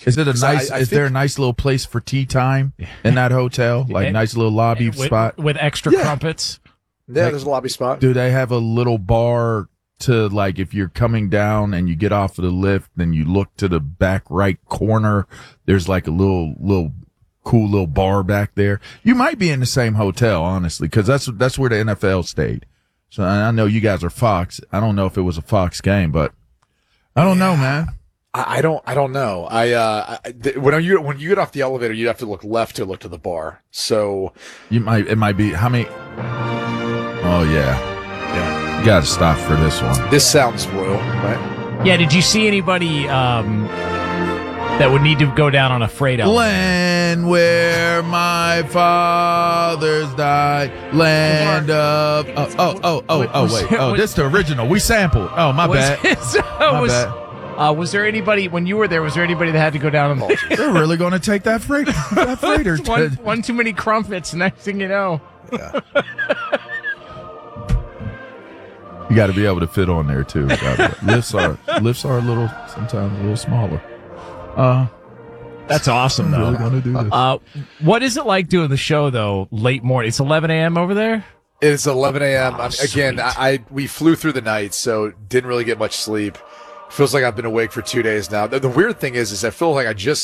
Is it a nice? Is there a nice little place for tea time in that hotel? Like nice little lobby spot with extra crumpets. Yeah, there's a lobby spot. Do they have a little bar to, like, if you're coming down and you get off of the lift, then you look to the back right corner? There's like a little cool little bar back there. You might be in the same hotel, honestly, because that's where the NFL stayed. So I know you guys are Fox. I don't know if it was a Fox game, but I don't know, man. I don't know. When you get off the elevator, you have to look left to look to the bar. So it might be how many? Oh yeah. You got to stop for this one. This sounds royal, right? Yeah. Did you see anybody that would need to go down on a freight elevator? Land where my fathers died. Land of wait. This is the original. We sampled. Oh, my bad. My bad. Was there anybody, when you were there, was there anybody that had to go down on the They're really going to take that freighter. one too many crumpets, next thing you know. Yeah. You got to be able to fit on there, too. Lifts are sometimes a little smaller. That's awesome, though. Really going to do this. What is it like doing the show, though, late morning? It's 11 a.m. over there? It's 11 a.m. Again, sweet. we flew through the night, so didn't really get much sleep. Feels like I've been awake for 2 days now. The weird thing is I feel like I just